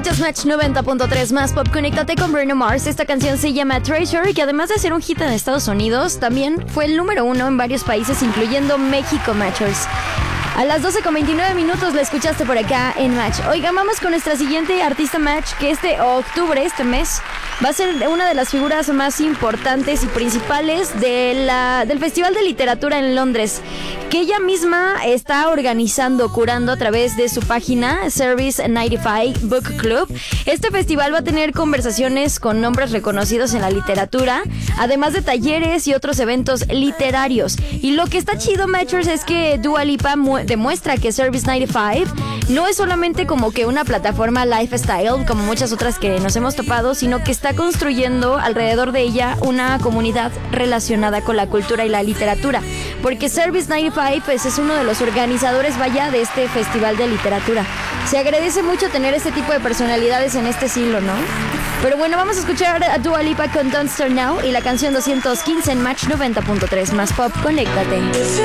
Escuchas Match 90.3 más Pop. Conéctate con Bruno Mars. Esta canción se llama Treasure, que además de ser un hit en Estados Unidos, también fue el número 1 en varios países, incluyendo México, Matchers. A las 12:29 la escuchaste por acá en Match. Oigan, vamos con nuestra siguiente artista Match, que este mes, va a ser una de las figuras más importantes y principales del Festival de Literatura en Londres, que ella misma está organizando, curando a través de su página Service 95 Book Club. Este festival va a tener conversaciones con nombres reconocidos en la literatura, además de talleres y otros eventos literarios. Y lo que está chido, Matchers, es que Dua Lipa demuestra que Service 95 no es solamente como que una plataforma lifestyle como muchas otras que nos hemos topado, sino que está construyendo alrededor de ella una comunidad relacionada con la cultura y la literatura, porque Service 95 pues, es uno de los organizadores, vaya, de este festival de literatura. Se agradece mucho tener este tipo de personalidades en este siglo, ¿no? Pero bueno, vamos a escuchar a Dua Lipa con Don't Start Now y la canción 215 en Match 90.3 más Pop. Conéctate.